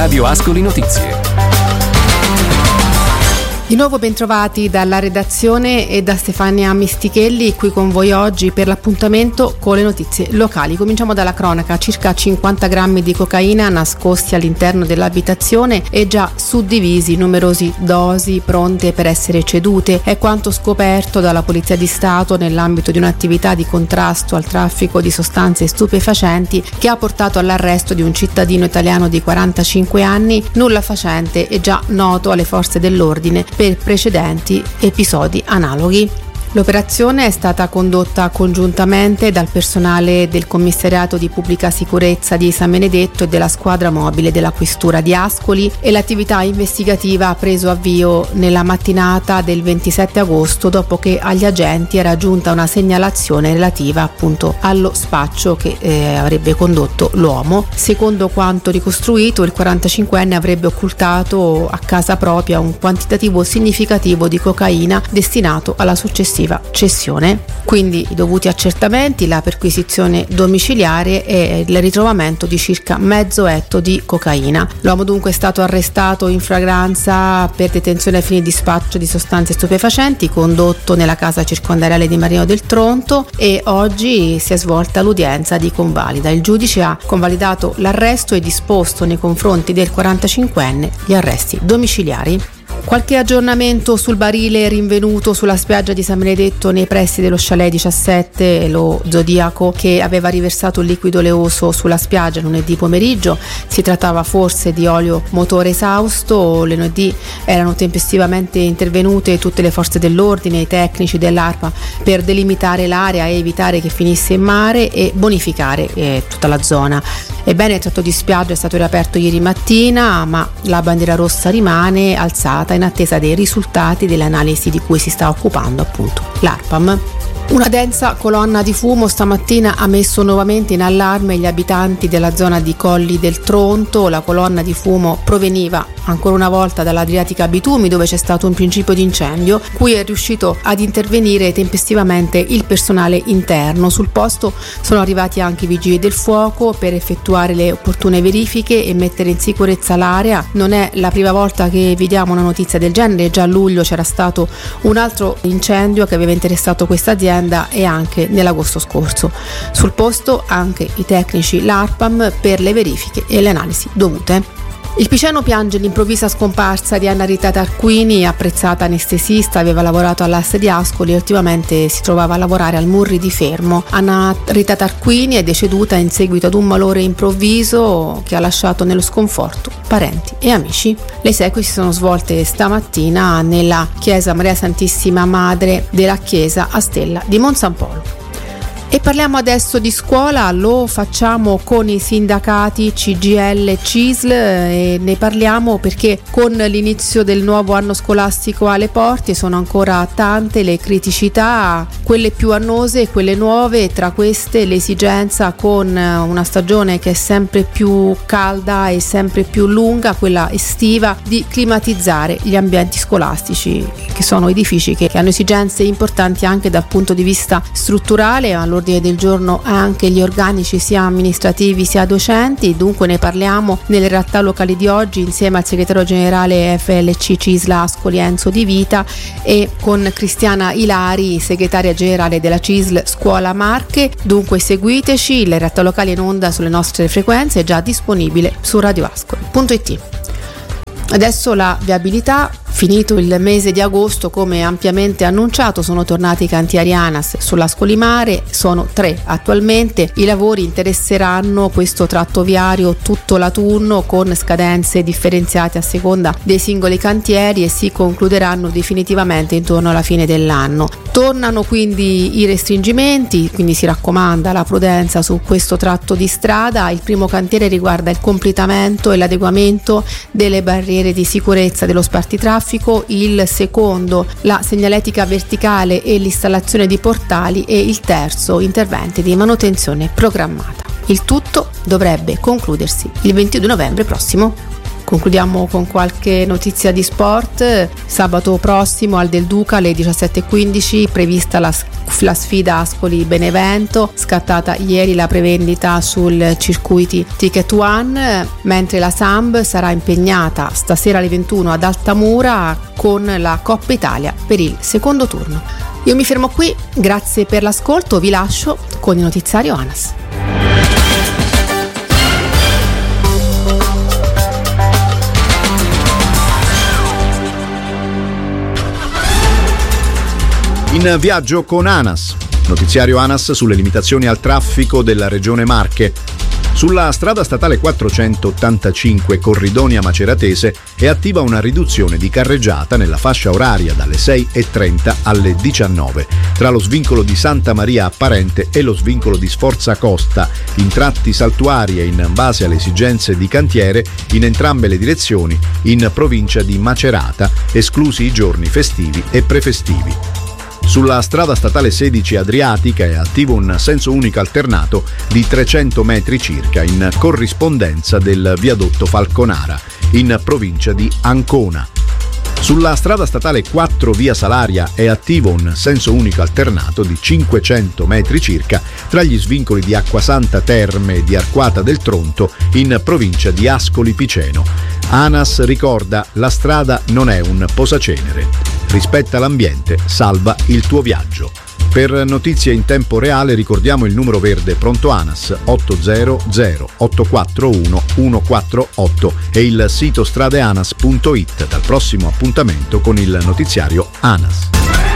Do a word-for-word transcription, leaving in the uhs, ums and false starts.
Radio Ascoli Notizie. Di nuovo bentrovati dalla redazione e da Stefania Mistichelli, qui con voi oggi per l'appuntamento con le notizie locali. Cominciamo dalla cronaca: circa cinquanta grammi di cocaina nascosti all'interno dell'abitazione e già suddivisi in numerosi dosi pronte per essere cedute. È quanto scoperto dalla Polizia di Stato nell'ambito di un'attività di contrasto al traffico di sostanze stupefacenti che ha portato all'arresto di un cittadino italiano di quarantacinque anni, nulla facente e già noto alle forze dell'ordine per precedenti episodi analoghi. L'operazione è stata condotta congiuntamente dal personale del Commissariato di Pubblica Sicurezza di San Benedetto e della squadra mobile della Questura di Ascoli, e l'attività investigativa ha preso avvio nella mattinata del ventisette agosto dopo che agli agenti era giunta una segnalazione relativa appunto allo spaccio che eh, avrebbe condotto l'uomo. Secondo quanto ricostruito, il quarantacinquenne avrebbe occultato a casa propria un quantitativo significativo di cocaina destinato alla successiva cessione. Quindi i dovuti accertamenti, la perquisizione domiciliare e il ritrovamento di circa mezzo etto di cocaina. L'uomo dunque è stato arrestato in flagranza per detenzione ai fini di spaccio di sostanze stupefacenti, condotto nella casa circondariale di Marino del Tronto, e oggi si è svolta l'udienza di convalida. Il giudice ha convalidato l'arresto e disposto nei confronti del quarantacinquenne gli arresti domiciliari. Qualche aggiornamento sul barile rinvenuto sulla spiaggia di San Benedetto nei pressi dello chalet diciassette, lo Zodiaco, che aveva riversato un liquido oleoso sulla spiaggia lunedì pomeriggio. Si trattava forse di olio motore esausto. Lunedì erano tempestivamente intervenute tutte le forze dell'ordine, i tecnici dell'ARPA, per delimitare l'area e evitare che finisse in mare e bonificare eh, tutta la zona. Ebbene, il tratto di spiaggia è stato riaperto ieri mattina, ma la bandiera rossa rimane alzata in attesa dei risultati delle analisi di cui si sta occupando appunto l'ARPAM. Una densa colonna di fumo stamattina ha messo nuovamente in allarme gli abitanti della zona di Colli del Tronto. La colonna di fumo proveniva ancora una volta dall'Adriatica Bitumi, dove c'è stato un principio di incendio, cui è riuscito ad intervenire tempestivamente il personale interno. Sul posto sono arrivati anche i vigili del fuoco per effettuare le opportune verifiche e mettere in sicurezza l'area. Non è la prima volta che vediamo una notizia del genere. Già a luglio c'era stato un altro incendio che aveva interessato questa azienda, e anche nell'agosto scorso. Sul posto anche i tecnici l'ARPAM per le verifiche e le analisi dovute. Il Piceno piange l'improvvisa scomparsa di Anna Rita Tarquini, apprezzata anestesista, aveva lavorato all'A S di Ascoli e ultimamente si trovava a lavorare al Murri di Fermo. Anna Rita Tarquini è deceduta in seguito ad un malore improvviso che ha lasciato nello sconforto parenti e amici. Le esequie si sono svolte stamattina nella chiesa Maria Santissima Madre della Chiesa a Stella di Monsampolo. E parliamo adesso di scuola, lo facciamo con i sindacati C G I L e C I S L, e ne parliamo perché con l'inizio del nuovo anno scolastico alle porte sono ancora tante le criticità, quelle più annose e quelle nuove. Tra queste l'esigenza, con una stagione che è sempre più calda e sempre più lunga, quella estiva, di climatizzare gli ambienti scolastici, che sono edifici che hanno esigenze importanti anche dal punto di vista strutturale. Allora, all'ordine del giorno anche gli organici sia amministrativi sia docenti. Dunque ne parliamo nelle realtà locali di oggi insieme al segretario generale F L C C I S L Ascoli Enzo Di Vita e con Cristiana Ilari, segretaria generale della C I S L Scuola Marche. Dunque seguiteci, le realtà locali in onda sulle nostre frequenze, è già disponibile su radio ascoli punto it. Adesso la viabilità. Finito il mese di agosto, come ampiamente annunciato, sono tornati i cantieri ANAS sull'Ascolimare, sono tre attualmente. I lavori interesseranno questo tratto viario tutto l'autunno con scadenze differenziate a seconda dei singoli cantieri e si concluderanno definitivamente intorno alla fine dell'anno. Tornano quindi i restringimenti, quindi si raccomanda la prudenza su questo tratto di strada. Il primo cantiere riguarda il completamento e l'adeguamento delle barriere di sicurezza dello spartitraffico, il secondo la segnaletica verticale e l'installazione di portali e il terzo interventi di manutenzione programmata. Il tutto dovrebbe concludersi il ventidue novembre prossimo. Concludiamo con qualche notizia di sport. Sabato prossimo al Del Duca alle diciassette e quindici prevista la, la sfida Ascoli-Benevento, scattata ieri la prevendita sul circuiti Ticket One, mentre la Samb sarà impegnata stasera alle ventuno ad Altamura con la Coppa Italia per il secondo turno. Io mi fermo qui, grazie per l'ascolto, vi lascio con il notiziario ANAS. In viaggio con ANAS, notiziario ANAS sulle limitazioni al traffico della regione Marche. Sulla strada statale quattrocentottantacinque Corridonia Maceratese è attiva una riduzione di carreggiata nella fascia oraria dalle sei e trenta alle diciannove tra lo svincolo di Santa Maria Apparente e lo svincolo di Sforza Costa, in tratti saltuari e in base alle esigenze di cantiere in entrambe le direzioni in provincia di Macerata, esclusi i giorni festivi e prefestivi. Sulla strada statale sedici Adriatica è attivo un senso unico alternato di trecento metri circa in corrispondenza del viadotto Falconara, in provincia di Ancona. Sulla strada statale quattro via Salaria è attivo un senso unico alternato di cinquecento metri circa tra gli svincoli di Acquasanta Terme e di Arquata del Tronto, in provincia di Ascoli Piceno. ANAS ricorda: la strada non è un posacenere. Rispetta l'ambiente, salva il tuo viaggio. Per notizie in tempo reale ricordiamo il numero verde pronto ANAS otto zero zero otto quattro uno uno quattro otto e il sito stradeanas punto it. Dal prossimo appuntamento con il notiziario ANAS.